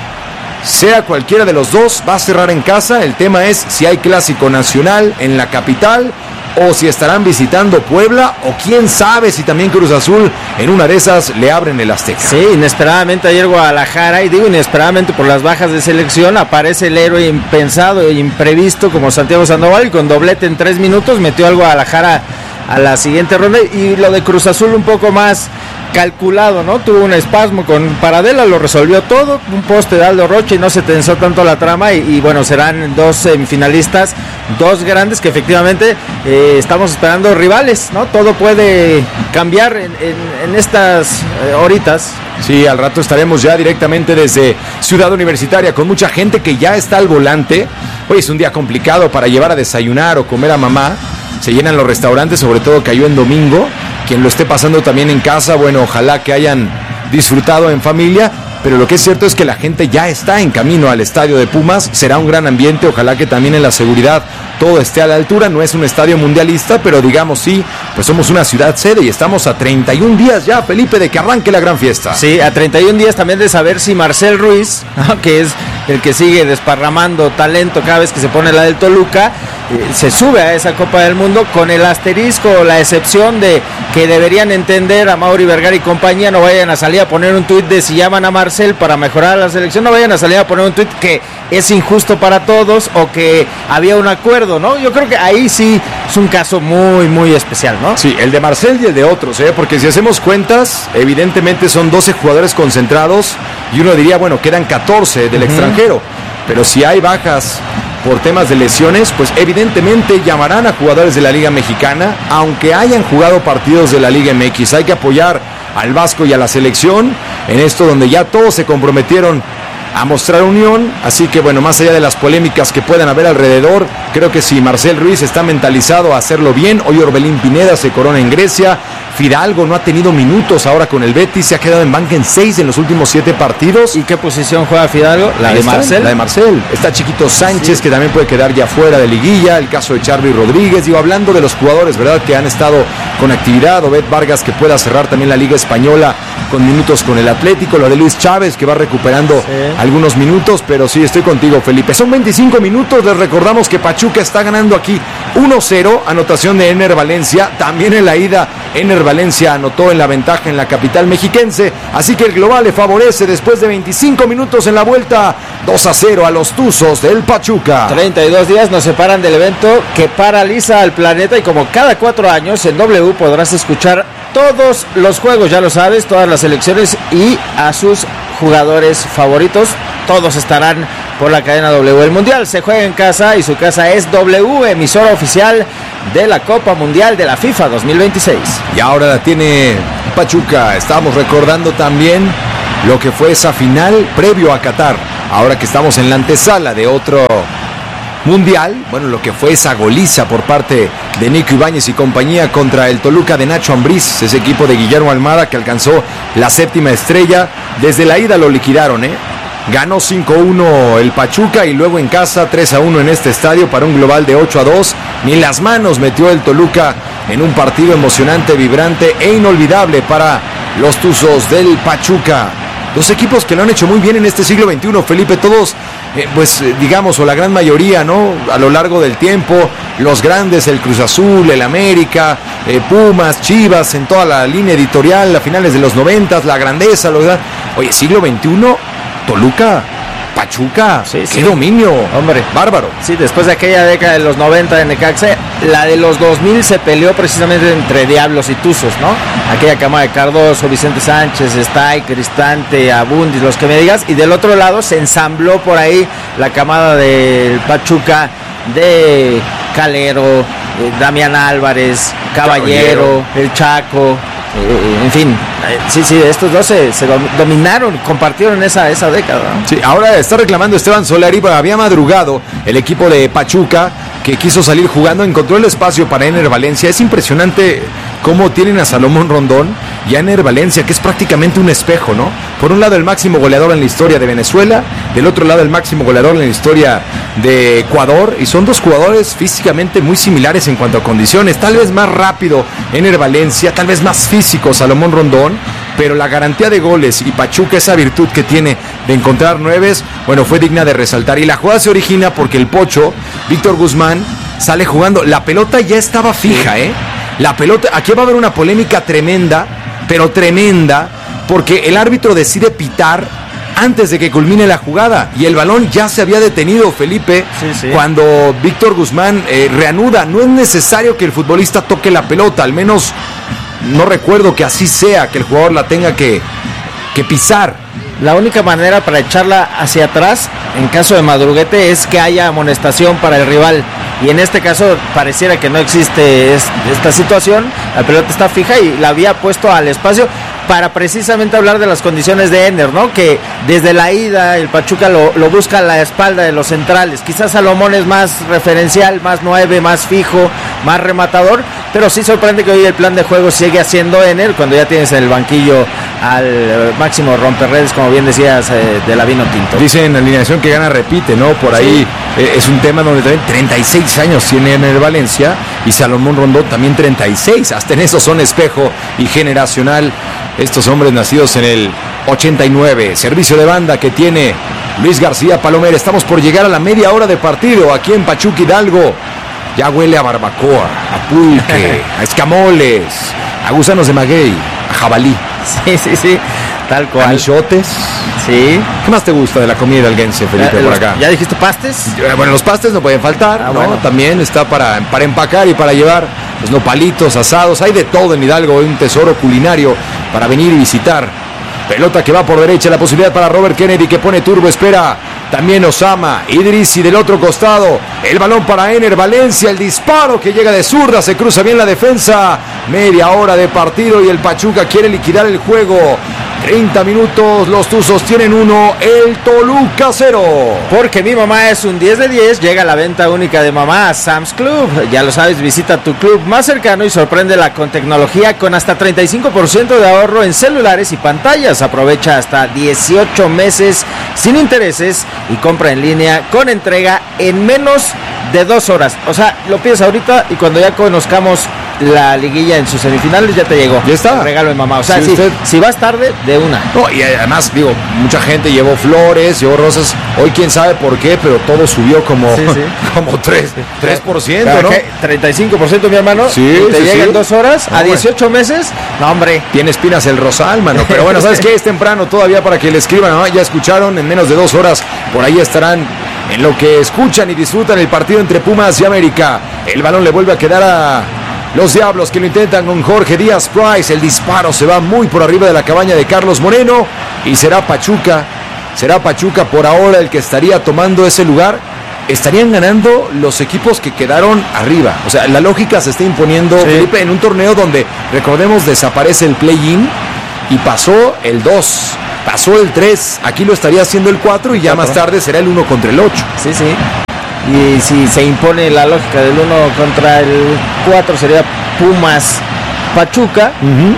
sea cualquiera de los dos, va a cerrar en casa. El tema es si hay clásico nacional en la capital o si estarán visitando Puebla, o quién sabe si también Cruz Azul en una de esas le abren el Azteca. Sí, inesperadamente ayer Guadalajara, y digo inesperadamente por las bajas de selección, aparece el héroe impensado e imprevisto como Santiago Sandoval, y con doblete en 3 minutos metió al Guadalajara a la siguiente ronda. Y lo de Cruz Azul un poco más calculado, ¿no? Tuvo un espasmo con Paradela, lo resolvió todo, un poste de Aldo Rocha y no se tensó tanto la trama, y bueno, serán 2 semifinalistas, 2 grandes que efectivamente estamos esperando rivales, ¿no? Todo puede cambiar en estas horitas. Sí, al rato estaremos ya directamente desde Ciudad Universitaria con mucha gente que ya está al volante. Hoy es un día complicado para llevar a desayunar o comer a mamá. Se llenan los restaurantes, sobre todo cayó en domingo. Quien lo esté pasando también en casa, bueno, ojalá que hayan disfrutado en familia, pero lo que es cierto es que la gente ya está en camino al estadio de Pumas. Será un gran ambiente, ojalá que también en la seguridad todo esté a la altura. No es un estadio mundialista, pero digamos sí, pues somos una ciudad sede y estamos a 31 días ya, Felipe, de que arranque la gran fiesta. Sí, a 31 días también de saber si Marcel Ruiz, ¿no?, que es el que sigue desparramando talento cada vez que se pone la del Toluca, se sube a esa Copa del Mundo, con el asterisco o la excepción de que deberían entender a Mauri Vergara y compañía. No vayan a salir a poner un tuit de si llaman a Marcel para mejorar la selección, no vayan a salir a poner un tuit que es injusto para todos o que había un acuerdo, ¿no? Yo creo que ahí sí es un caso muy, muy especial, ¿no? Sí, el de Marcel y el de otros, porque si hacemos cuentas, evidentemente son 12 jugadores concentrados y uno diría, bueno, quedan 14 del extranjero, pero si hay bajas por temas de lesiones, pues evidentemente llamarán a jugadores de la Liga Mexicana, aunque hayan jugado partidos de la Liga MX. Hay que apoyar al Vasco y a la selección en esto donde ya todos se comprometieron a mostrar unión, así que bueno, más allá de las polémicas que puedan haber alrededor, creo que si Marcel Ruiz está mentalizado a hacerlo bien. Hoy Orbelín Pineda se corona en Grecia. Fidalgo no ha tenido minutos ahora con el Betis, se ha quedado en banca en 6 en los últimos 7 partidos. ¿Y qué posición juega Fidalgo? La de Marcel. La de Marcel. Está Chiquito Sánchez, sí, que también puede quedar ya fuera de liguilla. El caso de Charly Rodríguez. Digo, hablando de los jugadores, ¿verdad?, que han estado con actividad. Obed Vargas, que pueda cerrar también la Liga Española con minutos con el Atlético. Lo de Luis Chávez, que va recuperando algunos minutos. Pero sí, estoy contigo, Felipe. Son 25 minutos. Les recordamos que Pachuca está ganando aquí 1-0. Anotación de Ener Valencia. También en la ida, Ener Valencia anotó en la ventaja en la capital mexiquense, así que el global le favorece después de 25 minutos en la vuelta. 2-0 a los Tuzos del Pachuca. 32 días nos separan del evento que paraliza al planeta, y como cada 4 años en W podrás escuchar todos los juegos, ya lo sabes, todas las selecciones y a sus jugadores favoritos. Todos estarán por la cadena W. El Mundial se juega en casa y su casa es W, emisora oficial de la Copa Mundial de la FIFA 2026. Y ahora la tiene Pachuca. Estábamos recordando también lo que fue esa final previo a Qatar. Ahora que estamos en la antesala de otro Mundial, bueno, lo que fue esa goliza por parte de Nico Ibáñez y compañía contra el Toluca de Nacho Ambriz, ese equipo de Guillermo Almada que alcanzó la 7ª estrella. Desde la ida lo liquidaron, Ganó 5-1 el Pachuca y luego en casa 3-1 en este estadio para un global de 8-2. Ni las manos metió el Toluca en un partido emocionante, vibrante e inolvidable para los Tuzos del Pachuca. 2 equipos que lo han hecho muy bien en este siglo XXI, Felipe, todos, digamos, o la gran mayoría, ¿no?, a lo largo del tiempo, los grandes, el Cruz Azul, el América, Pumas, Chivas, en toda la línea editorial, a finales de los 90, la grandeza, oye, siglo XXI, Toluca, Pachuca, sí. ¡Qué dominio! Hombre, bárbaro. Sí, después de aquella década de los 90 de Necaxa, la de los 2000 se peleó precisamente entre Diablos y Tuzos, ¿no? Aquella cama de Cardoso, Vicente Sánchez, Stay, Cristante, Abundis, los que me digas, y del otro lado se ensambló por ahí la camada del Pachuca de Calero, Damián Álvarez, Caballero, el Chaco. En fin, sí, estos dos se dominaron, compartieron esa década, ¿no? Sí, ahora está reclamando Esteban Solari, había madrugado el equipo de Pachuca, que quiso salir jugando, encontró el espacio para Ener Valencia. Es impresionante cómo tienen a Salomón Rondón y a Ener Valencia, que es prácticamente un espejo, ¿no? Por un lado el máximo goleador en la historia de Venezuela, del otro lado el máximo goleador en la historia de Ecuador, y son dos jugadores físicamente muy similares en cuanto a condiciones, tal vez más rápido Ener Valencia, tal vez más físico Salomón Rondón, pero la garantía de goles y Pachuca, esa virtud que tiene de encontrar nueves, bueno, fue digna de resaltar. Y la jugada se origina porque el Pocho, Víctor Guzmán, sale jugando, la pelota ya estaba fija, la pelota, aquí va a haber una polémica tremenda, pero tremenda, porque el árbitro decide pitar antes de que culmine la jugada y el balón ya se había detenido, Felipe, cuando Víctor Guzmán reanuda. No es necesario que el futbolista toque la pelota, al menos no recuerdo que así sea, que el jugador la tenga que pisar. La única manera para echarla hacia atrás, en caso de madruguete, es que haya amonestación para el rival. Y en este caso pareciera que no existe esta situación. La pelota está fija y la había puesto al espacio para precisamente hablar de las condiciones de Ener, ¿no? Que desde la ida el Pachuca lo busca a la espalda de los centrales. Quizás Salomón es más referencial, más 9, más fijo, más rematador, pero sí sorprende que hoy el plan de juego sigue haciendo Ener cuando ya tienes en el banquillo al máximo romperredes, como bien decías, de la vino tinto. Dicen alineación que gana repite, ¿no? Por ahí es un tema donde también 36 años tiene Ener Valencia y Salomón Rondón también 36. Hasta en eso son espejo y generacional estos hombres nacidos en el 89. Servicio de banda que tiene Luis García Palomer. Estamos por llegar a la media hora de partido aquí en Pachuca Hidalgo. Ya huele a barbacoa, a pulque, a escamoles, a gusanos de maguey, a jabalí. Sí, tal cual. A michotes. Sí. ¿Qué más te gusta de la comida hidalguense, Felipe, por acá? ¿Ya dijiste pastes? Bueno, los pastes no pueden faltar, ¿no? Bueno. También está para empacar y para llevar los nopalitos, asados. Hay de todo en Hidalgo, un tesoro culinario para venir y visitar. Pelota que va por derecha, la posibilidad para Robert Kennedy que pone turbo, espera. También Osama, Idris y del otro costado, el balón para Ener Valencia, el disparo que llega de zurda, se cruza bien la defensa, media hora de partido y el Pachuca quiere liquidar el juego. 30 minutos, los Tuzos tienen 1, el Toluca 0. Porque mi mamá es un 10 de 10, llega la venta única de mamá a Sam's Club. Ya lo sabes, visita tu club más cercano y sorpréndela con tecnología con hasta 35% de ahorro en celulares y pantallas. Aprovecha hasta 18 meses sin intereses y compra en línea con entrega en menos de 2 horas. O sea, lo pides ahorita y cuando ya conozcamos la liguilla en sus semifinales ya te llegó. Ya está. El regalo de mamá. O sea, sí, si vas tarde, de una. No, y además, digo, mucha gente llevó flores, llevó rosas. Hoy quién sabe por qué, pero todo subió como 3%, ¿no? ¿Qué? 35%, mi hermano. Sí, te llega en 2 horas, no, a 18 meses. No, hombre. Tiene espinas el rosal, mano. Pero bueno, ¿sabes qué? Es temprano todavía para que le escriban, ¿no? Ya escucharon, en menos de 2 horas. Por ahí estarán en lo que escuchan y disfrutan el partido entre Pumas y América. El balón le vuelve a quedar a los Diablos, que lo intentan con Jorge Díaz Price. El disparo se va muy por arriba de la cabaña de Carlos Moreno y será Pachuca por ahora el que estaría tomando ese lugar. Estarían ganando los equipos que quedaron arriba. O sea, la lógica se está imponiendo, Felipe, en un torneo donde, recordemos, desaparece el play-in y pasó el 2, pasó el 3, aquí lo estaría haciendo el 4 y ya más tarde será el 1 contra el 8. Sí. Y si se impone la lógica del 1 contra el 4 sería Pumas Pachuca,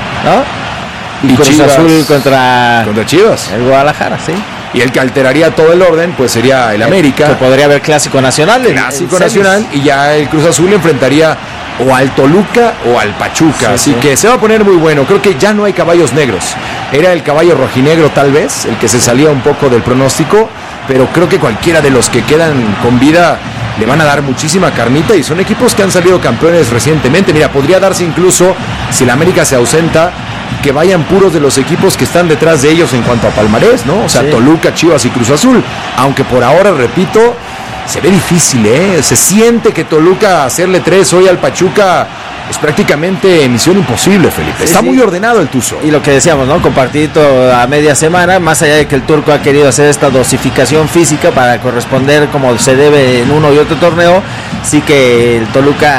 ¿no? Y Cruz Chivas, Azul contra Chivas, el Guadalajara, sí. Y el que alteraría todo el orden pues sería el América. Que podría haber clásico nacional. Clásico nacional y ya el Cruz Azul enfrentaría o al Toluca o al Pachuca. Así que se va a poner muy bueno. Creo que ya no hay caballos negros. Era el caballo rojinegro tal vez, el que se salía un poco del pronóstico, pero creo que cualquiera de los que quedan con vida le van a dar muchísima carnita y son equipos que han salido campeones recientemente. Mira, podría darse incluso, si la América se ausenta, que vayan puros de los equipos que están detrás de ellos en cuanto a palmarés, ¿no? O sea, Toluca, Chivas y Cruz Azul. Aunque por ahora, repito, se ve difícil, ¿eh? Se siente que Toluca hacerle 3 hoy al Pachuca es prácticamente misión imposible, Felipe. Está muy ordenado el Tuzo. Y lo que decíamos, ¿no? Compartidito a media semana, más allá de que el turco ha querido hacer esta dosificación física para corresponder como se debe en uno y otro torneo, sí que el Toluca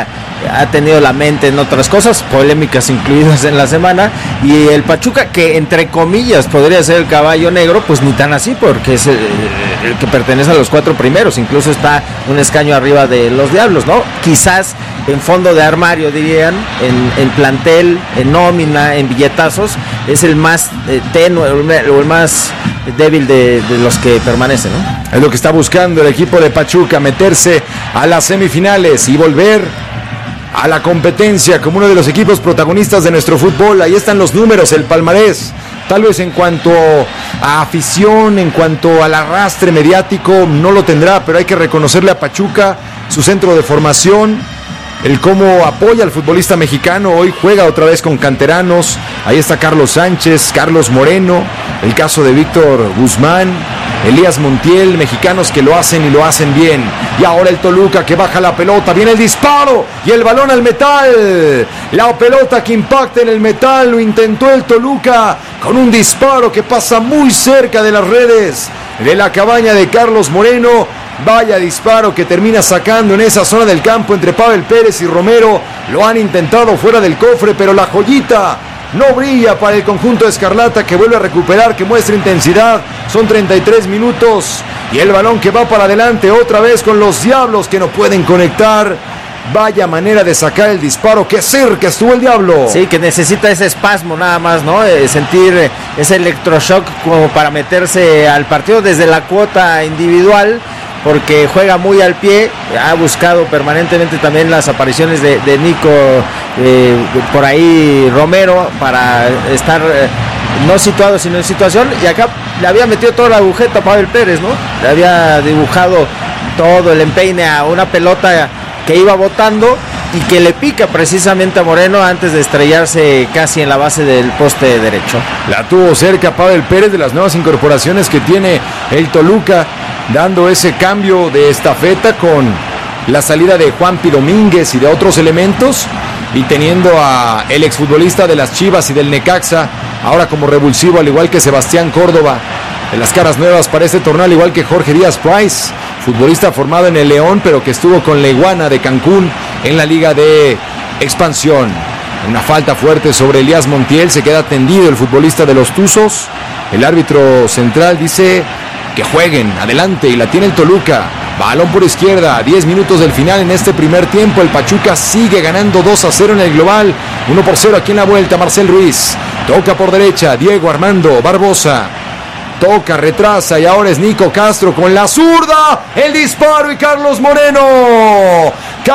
ha tenido la mente en otras cosas, polémicas incluidas en la semana, y el Pachuca, que entre comillas podría ser el caballo negro, pues ni tan así, porque es el que pertenece a los 4 primeros, incluso está un escaño arriba de los Diablos, ¿no? Quizás en fondo de armario, dirían, en plantel, en nómina, en billetazos, es el más tenue o el más débil de los que permanecen, ¿no? Es lo que está buscando el equipo de Pachuca, meterse a las semifinales y volver a la competencia como uno de los equipos protagonistas de nuestro fútbol. Ahí están los números, el palmarés. Tal vez en cuanto a afición, en cuanto al arrastre mediático, no lo tendrá, pero hay que reconocerle a Pachuca su centro de formación, el cómo apoya al futbolista mexicano. Hoy juega otra vez con canteranos. Ahí está Carlos Sánchez, Carlos Moreno, el caso de Víctor Guzmán, Elías Montiel, mexicanos que lo hacen y lo hacen bien. Y ahora el Toluca que baja la pelota, viene el disparo y el balón al metal. La pelota que impacta en el metal, lo intentó el Toluca con un disparo que pasa muy cerca de las redes de la cabaña de Carlos Moreno. Vaya disparo que termina sacando en esa zona del campo entre Pavel Pérez y Romero. Lo han intentado fuera del cofre, pero la joyita no brilla para el conjunto escarlata, que vuelve a recuperar, que muestra intensidad. Son 33 minutos y el balón que va para adelante otra vez con los Diablos, que no pueden conectar. Vaya manera de sacar el disparo, que cerca estuvo el Diablo. Sí, que necesita ese espasmo nada más, ¿no? Sentir ese electroshock como para meterse al partido desde la cuota individual, porque juega muy al pie. Ha buscado permanentemente también las apariciones de Nico, por ahí Romero, para estar no situado sino en situación, y acá le había metido toda la agujeta a Pavel Pérez, ¿no? Le había dibujado todo el empeine a una pelota que iba botando y que le pica precisamente a Moreno antes de estrellarse casi en la base del poste derecho. La tuvo cerca Pavel Pérez, de las nuevas incorporaciones que tiene el Toluca, dando ese cambio de estafeta con la salida de Juanpi Domínguez y de otros elementos, y teniendo a el exfutbolista de las Chivas y del Necaxa ahora como revulsivo, al igual que Sebastián Córdoba, de las caras nuevas para este torneo, al igual que Jorge Díaz Price, futbolista formado en el León, pero que estuvo con la Iguana de Cancún en la Liga de Expansión. Una falta fuerte sobre Elías Montiel, se queda tendido el futbolista de los Tuzos. El árbitro central dice que jueguen adelante, y la tiene el Toluca. Balón por izquierda, 10 minutos del final en este primer tiempo. El Pachuca sigue ganando 2-0 en el global, 1-0 aquí en la vuelta. Marcel Ruiz toca por derecha, Diego Armando Barbosa toca, retrasa, y ahora es Nico Castro con la zurda, el disparo, y Carlos Moreno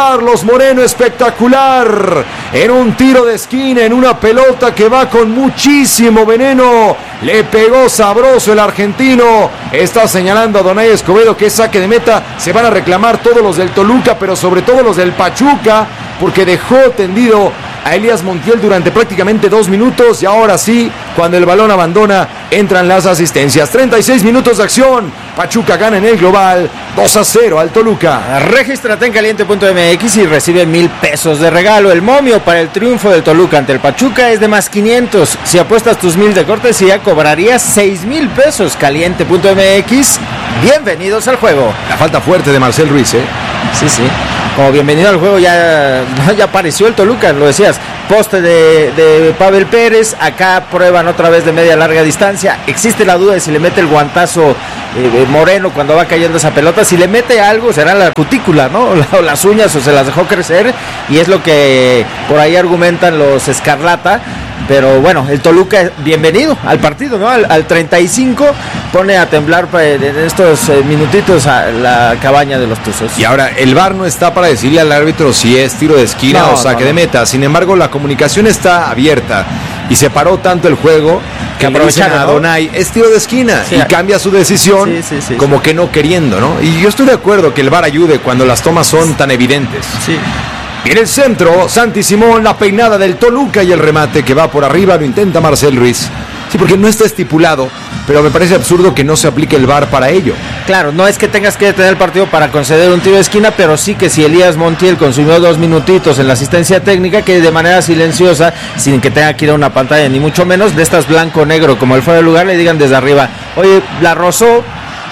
espectacular, en un tiro de esquina, en una pelota que va con muchísimo veneno, le pegó sabroso el argentino. Está señalando a Donay Escobedo que es saque de meta. Se van a reclamar todos los del Toluca, pero sobre todo los del Pachuca, porque dejó tendido a Elías Montiel durante prácticamente 2 minutos, y ahora sí, cuando el balón abandona, entran las asistencias. 36 minutos de acción, Pachuca gana en el global 2-0 al Toluca. Regístrate en caliente.mx y recibe 1,000 pesos de regalo. El momio para el triunfo del Toluca ante el Pachuca es de más 500. Si apuestas tus 1,000 de cortesía, cobrarías 6,000 pesos. Caliente.mx, bienvenidos al juego. La falta fuerte de Marcel Ruiz, ¿eh? Sí. Como bienvenido al juego, ya apareció el Toluca, lo decías. Poste de Pavel Pérez. Acá prueban otra vez de media larga distancia. Existe la duda de si le mete el guantazo Moreno cuando va cayendo esa pelota. Si le mete algo, será la cutícula, ¿no? O las uñas, o se las dejó crecer. Y es lo que por ahí argumentan los Escarlata. Pero bueno, el Toluca, bienvenido al partido, ¿no? Al 35 pone a temblar en estos minutitos a la cabaña de los Tuzos. Y ahora el VAR no está para decirle al árbitro si es tiro de esquina o saque de meta. Sin embargo, la comunicación está abierta, y se paró tanto el juego que aprovecharon a Donay, es tiro de esquina, y cambia su decisión, como que no queriendo, ¿no? Y yo estoy de acuerdo que el VAR ayude cuando las tomas son tan evidentes. Sí. En el centro, Santi Simón, la peinada del Toluca, y el remate que va por arriba lo intenta Marcel Ruiz. Sí, porque no está estipulado, pero me parece absurdo que no se aplique el VAR para ello. Claro, no es que tengas que detener el partido para conceder un tiro de esquina, pero sí que si Elías Montiel consumió 2 minutitos en la asistencia técnica, que de manera silenciosa, sin que tenga que ir a una pantalla, ni mucho menos, de estas blanco-negro, como el fuera de lugar, le digan desde arriba, oye, la rozó,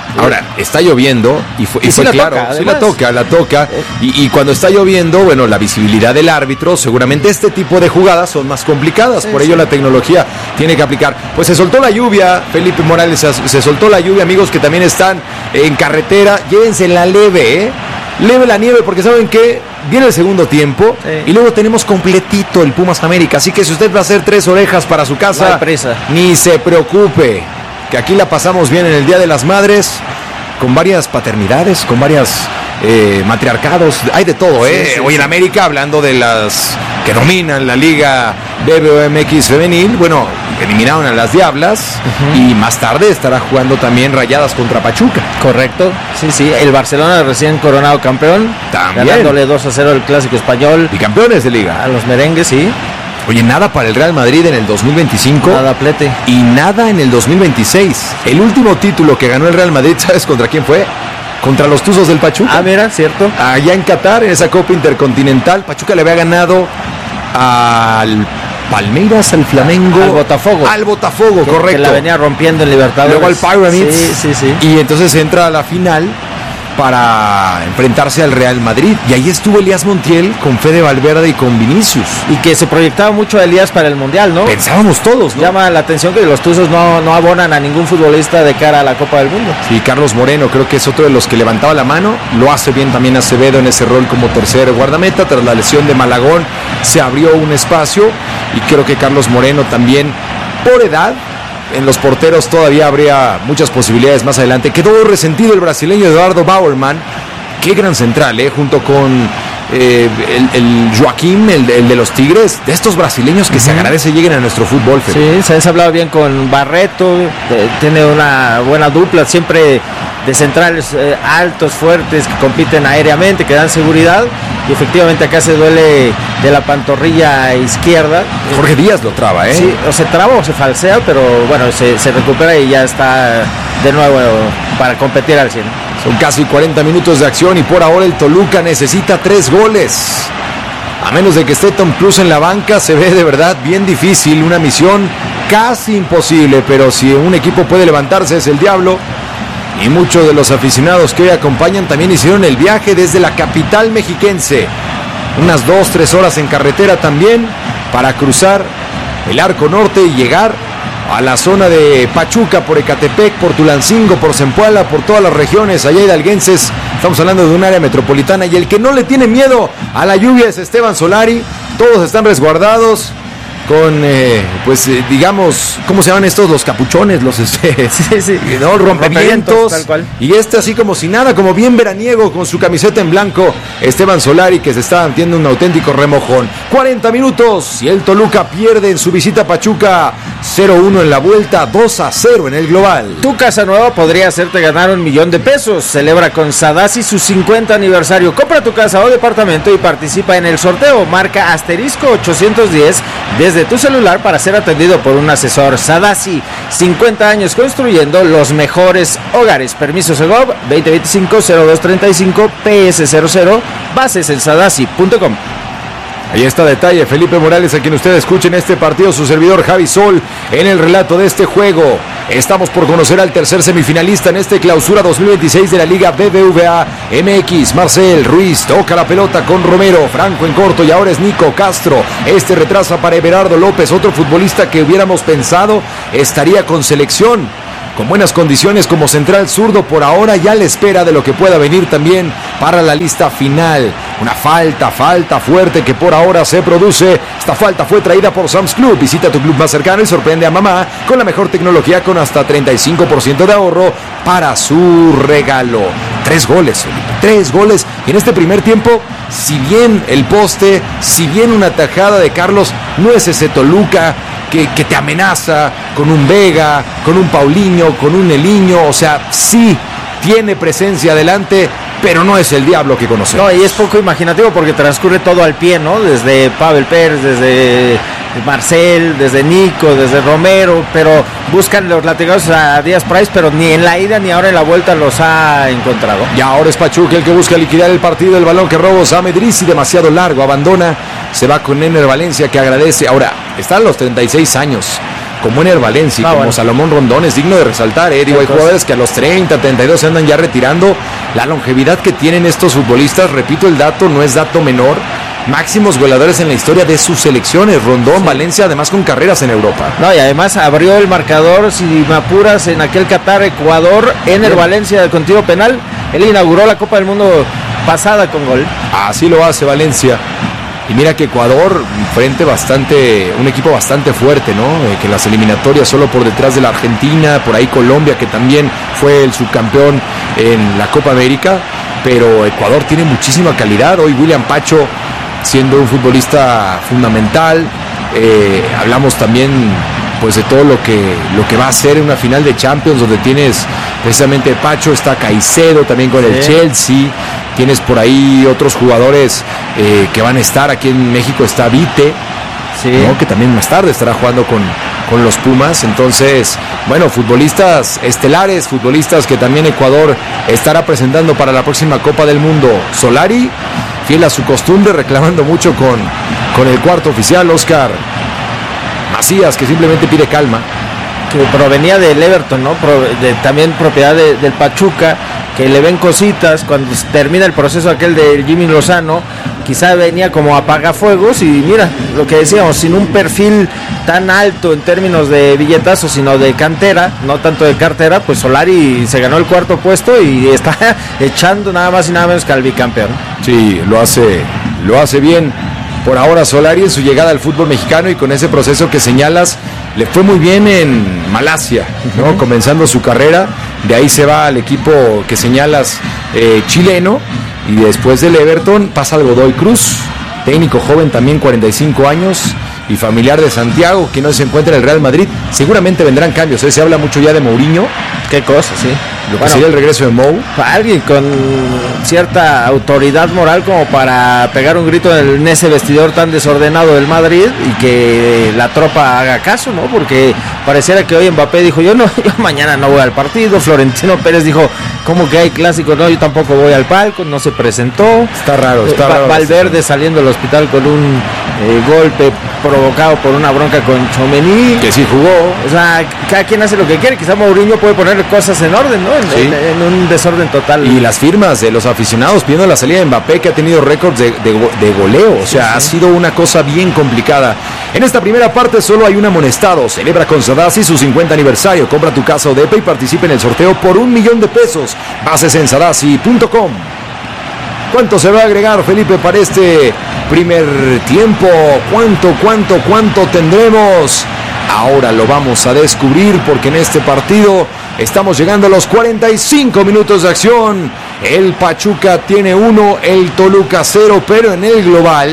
Ahora, está lloviendo y fue sí claro, toca, sí la toca. Y cuando está lloviendo, bueno, la visibilidad del árbitro, seguramente este tipo de jugadas son más complicadas, por ello la tecnología tiene que aplicar. Pues se soltó la lluvia, Felipe Morales, se soltó la lluvia, amigos que también están en carretera, llévense la leve, leve la nieve, porque ¿saben qué? Viene el segundo tiempo y luego tenemos completito el Pumas América, así que si usted va a hacer 3 orejas para su casa, no hay presa, ni se preocupe, que aquí la pasamos bien en el Día de las Madres, con varias paternidades, con varias matriarcados, hay de todo, Hoy en América, hablando de las que dominan la Liga BBVA femenil, bueno, eliminaron a las Diablas y más tarde estará jugando también Rayadas contra Pachuca. Correcto, sí, el Barcelona recién coronado campeón, también ganándole 2-0 el Clásico Español. Y campeones de Liga. A los merengues, sí. Oye, nada para el Real Madrid en el 2025. Nada plete. Y nada en el 2026. El último título que ganó el Real Madrid, ¿sabes contra quién fue? Contra los Tuzos del Pachuca. Ah, mira, cierto. Allá en Qatar, en esa Copa Intercontinental, Pachuca le había ganado al Palmeiras, al Flamengo. Al Botafogo, correcto. Que la venía rompiendo en Libertadores. Luego al Pyramids. Sí. Y entonces entra a la final para enfrentarse al Real Madrid. Y ahí estuvo Elías Montiel con Fede Valverde y con Vinicius. Y que se proyectaba mucho a Elías para el Mundial, ¿no? Pensábamos todos, ¿no? Llama la atención que los Tuzos no abonan a ningún futbolista de cara a la Copa del Mundo. Sí, Carlos Moreno creo que es otro de los que levantaba la mano. Lo hace bien también Acevedo en ese rol como tercer guardameta. Tras la lesión de Malagón se abrió un espacio y creo que Carlos Moreno también, por edad, en los porteros todavía habría muchas posibilidades más adelante. Quedó resentido el brasileño Eduardo Bauerman. Qué gran central, junto con el Joaquín, el de los Tigres. De estos brasileños que se agradece lleguen a nuestro fútbol, Felipe. Sí, se ha hablado bien con Barreto. Tiene una buena dupla, siempre de centrales altos, fuertes, que compiten aéreamente, que dan seguridad. Y efectivamente acá se duele de la pantorrilla izquierda. Jorge Díaz lo traba, Sí, o se traba o se falsea, pero bueno, se recupera y ya está de nuevo para competir al 100. Son casi 40 minutos de acción y por ahora el Toluca necesita 3 goles. A menos de que esté Tom Cruise en la banca, se ve de verdad bien difícil, una misión casi imposible, pero si un equipo puede levantarse es el Diablo. Y muchos de los aficionados que hoy acompañan también hicieron el viaje desde la capital mexiquense. Unas 2-3 horas en carretera también para cruzar el Arco Norte y llegar a la zona de Pachuca, por Ecatepec, por Tulancingo, por Zempoala, por todas las regiones allá hidalguenses. Estamos hablando de un área metropolitana y el que no le tiene miedo a la lluvia es Esteban Solari. Todos están resguardados con, digamos, ¿cómo se llaman estos? Los capuchones, los ¿no? Rompevientos, tal cual. Y así como si nada, como bien veraniego, con su camiseta en blanco, Esteban Solari, que se está haciendo un auténtico remojón. 40 minutos y el Toluca pierde en su visita a Pachuca, 0-1 en la vuelta, 2-0 en el global. Tu casa nueva podría hacerte ganar $1,000,000. Celebra con Sadasi su 50 aniversario. Compra tu casa o departamento y participa en el sorteo. Marca *810 desde tu celular para ser atendido por un asesor. Sadasi, 50 años construyendo los mejores hogares. Permiso Segov 2025-0235 PS00. Bases en sadasi.com. Ahí está detalle, Felipe Morales, a quien usted escuche en este partido, su servidor Javi Sol, en el relato de este juego. Estamos por conocer al tercer semifinalista en este clausura 2026 de la Liga BBVA MX. Marcel Ruiz toca la pelota con Romero, Franco en corto y ahora es Nico Castro. Este retrasa para Everardo López, otro futbolista que hubiéramos pensado estaría con selección, con buenas condiciones como central zurdo, por ahora ya le espera de lo que pueda venir también para la lista final. Una falta fuerte que por ahora se produce. Esta falta fue traída por Sam's Club. Visita tu club más cercano y sorprende a mamá con la mejor tecnología, con hasta 35% de ahorro para su regalo. 3 goles, Felipe, 3 goles. Y en este primer tiempo, si bien el poste, si bien una tajada de Carlos, no es ese Toluca que te amenaza con un Vega, con un Paulinho, con un Eliño. O sea, sí tiene presencia adelante, pero no es el Diablo que conocemos. No, y es poco imaginativo porque transcurre todo al pie, ¿no? Desde Pavel Pérez, desde Marcel, desde Nico, desde Romero, pero buscan los latigazos a Díaz Price, pero ni en la ida ni ahora en la vuelta los ha encontrado. Y ahora es Pachuca el que busca liquidar el partido. El balón que roba Sam Idrissi, demasiado largo, abandona, se va con Ener Valencia, que agradece. Ahora, están los 36 años como Ener Valencia y como bueno. Salomón Rondón es digno de resaltar, Digo, hay jugadores que a los 30, 32 se andan ya retirando. La longevidad que tienen estos futbolistas, repito el dato, no es dato menor. Máximos goleadores en la historia de sus selecciones, Rondón, Valencia, además con carreras en Europa. No, y además abrió el marcador, si me apuras, en aquel Qatar, Ecuador, Ener Valencia con tiro penal. Él inauguró la Copa del Mundo pasada con gol. Así lo hace Valencia. Y mira que Ecuador un equipo bastante fuerte, ¿no? Que en las eliminatorias solo por detrás de la Argentina, por ahí Colombia, que también fue el subcampeón en la Copa América, pero Ecuador tiene muchísima calidad. Hoy William Pacho siendo un futbolista fundamental. Hablamos también pues de todo lo que va a hacer en una final de Champions, donde tienes precisamente Pacho, está Caicedo también con el Chelsea, tienes por ahí otros jugadores que van a estar. Aquí en México está Vite, ¿no? Que también más tarde estará jugando con los Pumas. Entonces, bueno, futbolistas estelares, futbolistas que también Ecuador estará presentando para la próxima Copa del Mundo. Solari, fiel a su costumbre, reclamando mucho con el cuarto oficial, Oscar Macías, que simplemente pide calma. Que provenía del Everton, ¿no? También propiedad del Pachuca, que le ven cositas cuando termina el proceso aquel del Jimmy Lozano. Quizá venía como apagafuegos y mira, lo que decíamos, sin un perfil tan alto en términos de billetazos, sino de cantera, no tanto de cartera, pues Solari se ganó el cuarto puesto y está echando nada más y nada menos que al bicampeón. Sí, lo hace bien. Por ahora Solari en su llegada al fútbol mexicano y con ese proceso que señalas, le fue muy bien en Malasia, ¿no? Comenzando su carrera, de ahí se va al equipo que señalas chileno, y después del Everton pasa al Godoy Cruz, técnico joven también, 45 años, y familiar de Santiago, que no se encuentra en el Real Madrid. Seguramente vendrán cambios, se habla mucho ya de Mourinho. Qué cosa, sí. Lo que sería el regreso de Mou. Alguien con cierta autoridad moral como para pegar un grito en ese vestidor tan desordenado del Madrid y que la tropa haga caso, ¿no? Porque pareciera que hoy Mbappé dijo, yo mañana no voy al partido. Florentino Pérez dijo, ¿cómo que hay clásico? No, yo tampoco voy al palco, no se presentó. Está raro. Valverde saliendo del hospital con un golpe provocado por una bronca con Tchouaméni, que sí jugó. O sea, cada quien hace lo que quiere. Quizá Mourinho puede poner cosas en orden, ¿no? En un desorden total. Y las firmas de los aficionados pidiendo la salida de Mbappé, que ha tenido récords de goleo. O sea, ha sido una cosa bien complicada. En esta primera parte solo hay un amonestado. Celebra con Sadasi su 50 aniversario. Compra tu casa Odepa y participa en el sorteo por $1,000,000. Bases en sadasi.com. ¿Cuánto se va a agregar, Felipe, para este primer tiempo? ¿Cuánto tendremos? Ahora lo vamos a descubrir, porque en este partido estamos llegando a los 45 minutos de acción. El Pachuca tiene 1, el Toluca 0, pero en el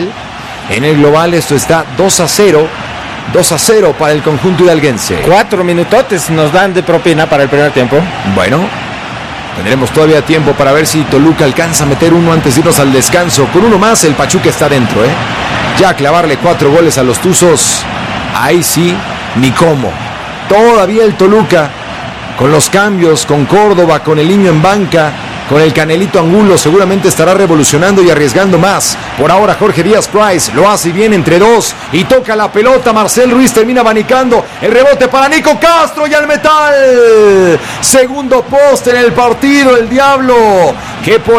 global esto está 2-0. 2-0 para el conjunto hidalguense. 4 minutotes nos dan de propina para el primer tiempo. Bueno, tendremos todavía tiempo para ver si Toluca alcanza a meter uno antes de irnos al descanso. Con uno más el Pachuca está dentro, Ya clavarle 4 goles a los Tuzos, ahí sí, ni cómo. Todavía el Toluca, con los cambios, con Córdoba, con el Niño en banca, con el Canelito Angulo, seguramente estará revolucionando y arriesgando más. Por ahora Jorge Díaz Price lo hace bien entre dos y toca la pelota. Marcel Ruiz termina abanicando. El rebote para Nico Castro y al metal. Segundo poste en el partido, el Diablo, que por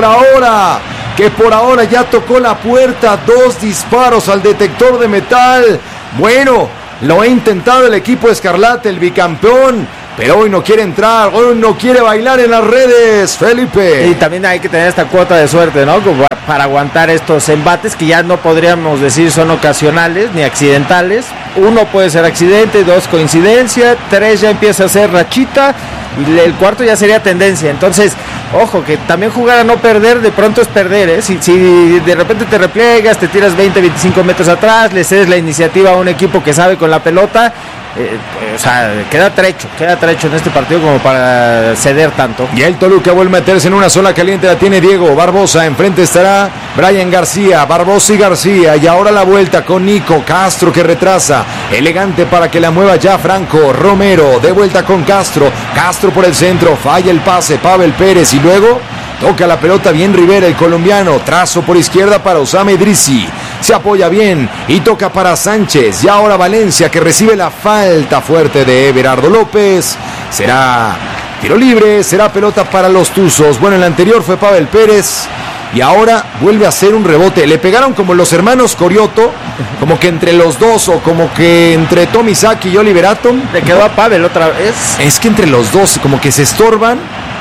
ahora ya tocó la puerta. 2 disparos al detector de metal. Bueno, lo ha intentado el equipo Escarlata, el bicampeón, pero hoy no quiere entrar, hoy no quiere bailar en las redes, Felipe. Y también hay que tener esta cuota de suerte, ¿no? Como para aguantar estos embates que ya no podríamos decir son ocasionales ni accidentales. 1 puede ser accidente, 2 coincidencia, 3 ya empieza a ser rachita y el cuarto ya sería tendencia. Entonces, ojo, que también jugar a no perder de pronto es perder, ¿eh? Si de repente te repliegas, te tiras 20, 25 metros atrás, le cedes la iniciativa a un equipo que sabe con la pelota, o sea, queda trecho en este partido como para ceder tanto. Y el Toluca vuelve a meterse en una zona caliente, la tiene Diego Barbosa, enfrente estará Brian García, Barbosa y García, y ahora la vuelta con Nico Castro, que retrasa, elegante para que la mueva ya Franco Romero, de vuelta con Castro por el centro, falla el pase, Pavel Pérez, y luego toca la pelota bien Rivera, el colombiano, trazo por izquierda para Osama Idrissi, Se apoya bien y toca para Sánchez. Y ahora Valencia, que recibe la falta fuerte de Everardo López. Será tiro libre, será pelota para los Tuzos. Bueno, el anterior fue Pavel Pérez. Y ahora vuelve a hacer un rebote. Le pegaron como los hermanos Corioto, como que entre los dos, o como que entre Tommy Saki y Oliver Atom. Le quedó a Pavel otra vez. Es que entre los dos como que se estorban.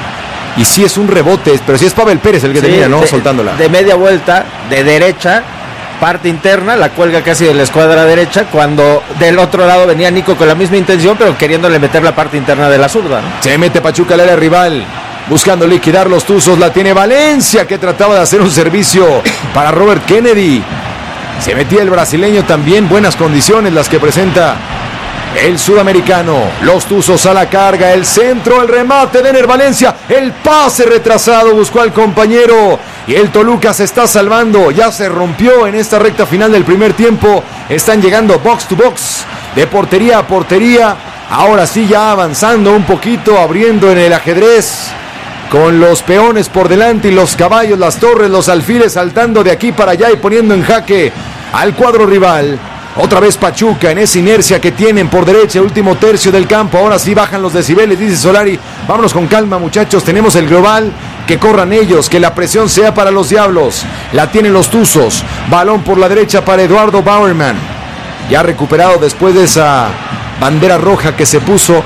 Y sí es un rebote, pero sí es Pavel Pérez el que tenía, ¿no? Soltándola. De media vuelta, de derecha, parte interna, la cuelga casi de la escuadra derecha, cuando del otro lado venía Nico con la misma intención, pero queriéndole meter la parte interna de la zurda, ¿no? Se mete Pachuca al área rival, buscando liquidar los Tuzos. La tiene Valencia, que trataba de hacer un servicio para Robert Kennedy. Se metía el brasileño también. Buenas condiciones las que presenta el sudamericano. Los Tuzos a la carga, el centro, el remate de Ener Valencia, el pase retrasado, buscó al compañero y el Toluca se está salvando. Ya se rompió en esta recta final del primer tiempo. Están llegando box to box, de portería a portería. Ahora sí, ya avanzando un poquito, abriendo en el ajedrez, con los peones por delante y los caballos, las torres, los alfiles saltando de aquí para allá y poniendo en jaque al cuadro rival. Otra vez Pachuca en esa inercia que tienen por derecha, último tercio del campo. Ahora sí bajan los decibeles, dice Solari. Vámonos con calma, muchachos, tenemos el global. Que corran ellos, que la presión sea para los Diablos. La tienen los Tuzos. Balón por la derecha para Eduardo Bauerman. Ya recuperado después de esa bandera roja que se puso,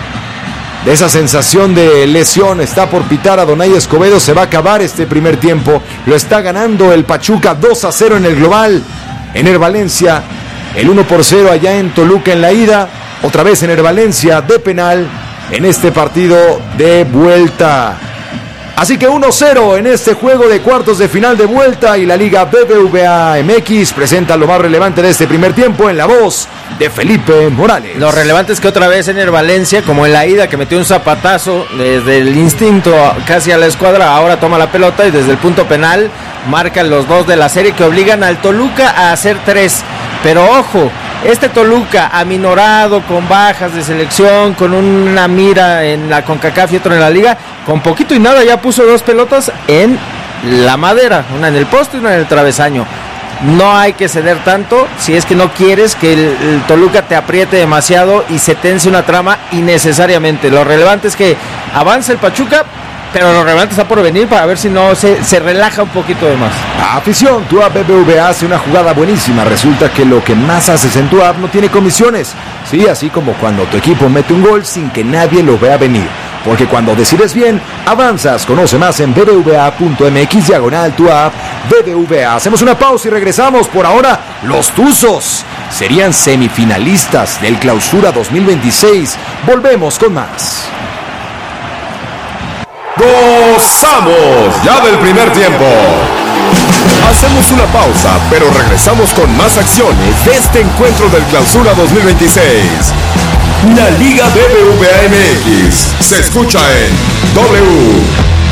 de esa sensación de lesión. Está por pitar a Donay Escobedo. Se va a acabar este primer tiempo. Lo está ganando el Pachuca 2-0 en el global. Ener Valencia, el 1-0 allá en Toluca en la ida. Otra vez Ener Valencia de penal en este partido de vuelta. Así que 1-0 en este juego de cuartos de final de vuelta, y la Liga BBVA MX presenta lo más relevante de este primer tiempo en la voz de Felipe Morales. Lo relevante es que otra vez Ener Valencia, como en la ida, que metió un zapatazo desde el instinto casi a la escuadra, ahora toma la pelota y desde el punto penal marcan los 2 de la serie que obligan al Toluca a hacer 3. Pero ojo, este Toluca aminorado, con bajas de selección, con una mira en la CONCACAF y otro en la Liga, con poquito y nada ya puso 2 pelotas en la madera, una en el poste y una en el travesaño. No hay que ceder tanto si es que no quieres que el Toluca te apriete demasiado y se tense una trama innecesariamente. Lo relevante es que avanza el Pachuca, pero lo relevante está por venir para ver si no se relaja un poquito de más. Afición, TUAP BBVA hace una jugada buenísima. Resulta que lo que más haces en TUAP no tiene comisiones. Sí, así como cuando tu equipo mete un gol sin que nadie lo vea venir. Porque cuando decides bien, avanzas. Conoce más en bbva.mx/TUAP BBVA. Hacemos una pausa y regresamos. Por ahora, los Tuzos serían semifinalistas del Clausura 2026. Volvemos con más. ¡Gozamos! Ya del primer tiempo. Hacemos una pausa, pero regresamos con más acciones de este encuentro del Clausura 2026. La Liga BBVA MX se escucha en W